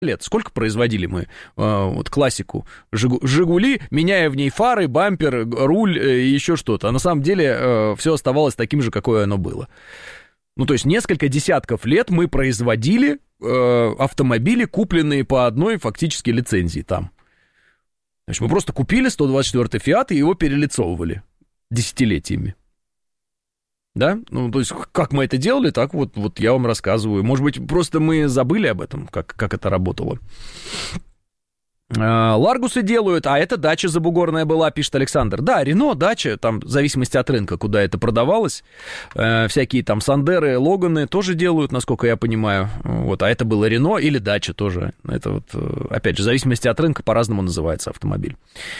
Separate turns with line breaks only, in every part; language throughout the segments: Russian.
лет. Сколько производили мы вот классику «Жигули», меняя в ней фары, бампер, руль и еще что-то. А на самом деле все оставалось таким же, какое оно было. Ну, то есть несколько десятков лет мы производили автомобили, купленные по одной фактически лицензии там. Значит, мы просто купили 124-й «Фиат» и его перелицовывали десятилетиями. Да? Ну, то есть, как мы это делали, так вот я вам рассказываю. Может быть, просто мы забыли об этом, как это работало. Ларгусы делают, а это дача забугорная была, пишет Александр. Да, Рено, дача, там, в зависимости от рынка, куда это продавалось. Всякие там Сандеры, Логаны тоже делают, насколько я понимаю. Вот, а это было Рено или дача тоже. Это вот, опять же, в зависимости от рынка по-разному называется автомобиль.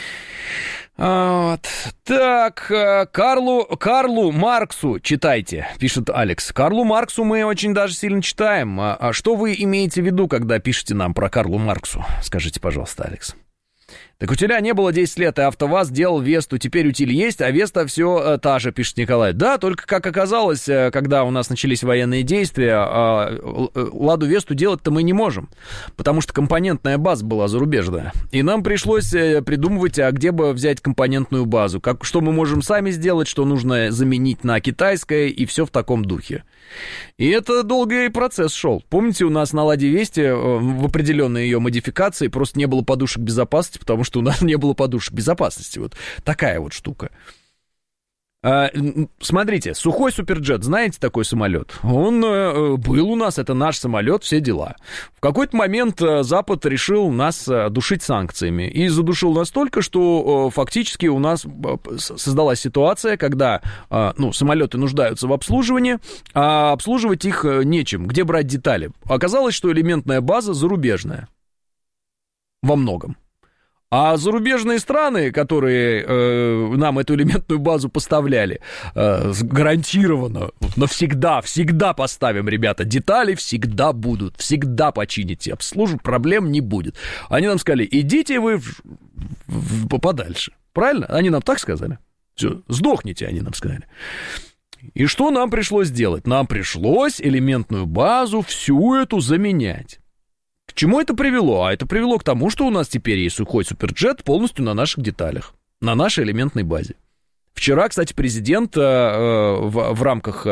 Вот. Так, Карлу Марксу читайте, пишет Алекс. Карлу Марксу мы очень даже сильно читаем. А что вы имеете в виду, когда пишете нам про Карлу Марксу? Скажите, пожалуйста, Алекс. Так утиля не было 10 лет, и АвтоВАЗ делал Весту. Теперь утиль есть, а Веста все та же, пишет Николай. Да, только, как оказалось, когда у нас начались военные действия, Ладу Весту делать-то мы не можем, потому что компонентная база была зарубежная. И нам пришлось придумывать, а где бы взять компонентную базу, что мы можем сами сделать, что нужно заменить на китайское, и все в таком духе. И это долгий процесс шел. Помните, у нас на Ладе Весте в определенной ее модификации просто не было подушек безопасности, потому что у нас не было подушек безопасности. Вот такая вот штука. Смотрите, сухой суперджет, знаете такой самолет? Он был у нас, это наш самолет, все дела. В какой-то момент Запад решил нас душить санкциями. И задушил настолько, что фактически у нас создалась ситуация, когда самолеты нуждаются в обслуживании, а обслуживать их нечем. Где брать детали? Оказалось, что элементная база зарубежная. Во многом. А зарубежные страны, которые нам эту элементную базу поставляли, гарантированно, всегда поставим, ребята, детали всегда будут, всегда почините, обслужим, проблем не будет. Они нам сказали, идите вы подальше. Правильно? Они нам так сказали? Все, сдохните, они нам сказали. И что нам пришлось делать? Нам пришлось элементную базу всю эту заменять. К чему это привело? А это привело к тому, что у нас теперь есть сухой суперджет полностью на наших деталях, на нашей элементной базе. Вчера, кстати, президент в рамках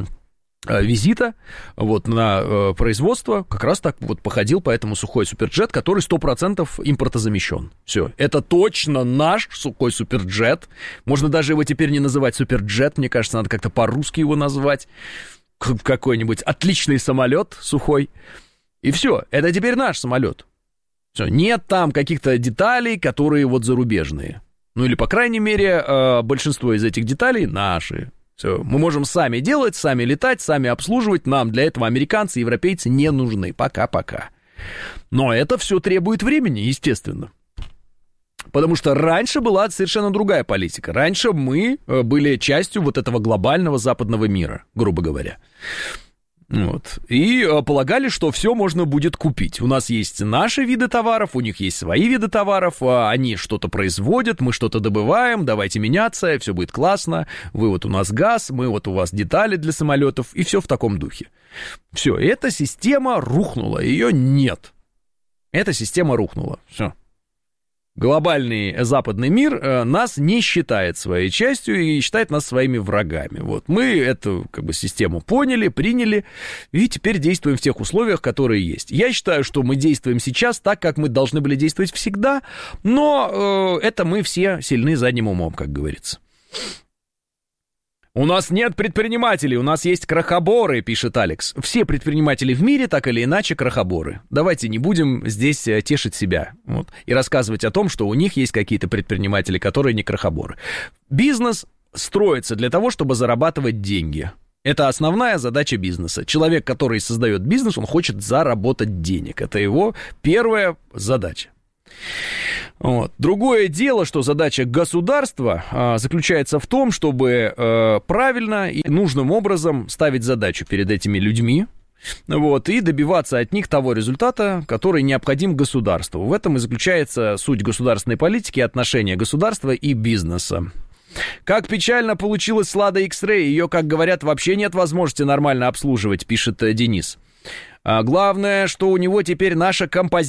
визита на производство как раз так вот походил по этому сухой суперджет, который 100% импортозамещен. Все, это точно наш сухой суперджет. Можно даже его теперь не называть суперджет, мне кажется, надо как-то по-русски его назвать. Какой-нибудь отличный самолет сухой. И все, это теперь наш самолет. Все, нет там каких-то деталей, которые вот зарубежные. Ну или, по крайней мере, большинство из этих деталей наши. Все, мы можем сами делать, сами летать, сами обслуживать. Нам для этого американцы и европейцы не нужны. Пока-пока. Но это все требует времени, естественно. Потому что раньше была совершенно другая политика. Раньше мы были частью вот этого глобального западного мира, грубо говоря. Вот. И полагали, что все можно будет купить. У нас есть наши виды товаров, у них есть свои виды товаров, они что-то производят, мы что-то добываем, давайте меняться, все будет классно. Вы вот у нас газ, мы вот у вас детали для самолетов, и все в таком духе. Все, эта система рухнула, ее нет. Эта система рухнула, все. Глобальный западный мир нас не считает своей частью и считает нас своими врагами. Вот мы эту систему поняли, приняли и теперь действуем в тех условиях, которые есть. Я считаю, что мы действуем сейчас так, как мы должны были действовать всегда, но это мы все сильны задним умом, как говорится. У нас нет предпринимателей, у нас есть крохоборы, пишет Алекс. Все предприниматели в мире так или иначе крохоборы. Давайте не будем здесь тешить себя и рассказывать о том, что у них есть какие-то предприниматели, которые не крохоборы. Бизнес строится для того, чтобы зарабатывать деньги. Это основная задача бизнеса. Человек, который создает бизнес, он хочет заработать денег. Это его первая задача. Вот. Другое дело, что задача государства заключается в том, чтобы правильно и нужным образом ставить задачу перед этими людьми, и добиваться от них того результата, который необходим государству. В этом и заключается суть государственной политики, отношения государства и бизнеса. Как печально получилось с Ладой X-Ray, ее, как говорят, вообще нет возможности нормально обслуживать, пишет Денис. Главное, что у него теперь наша композиция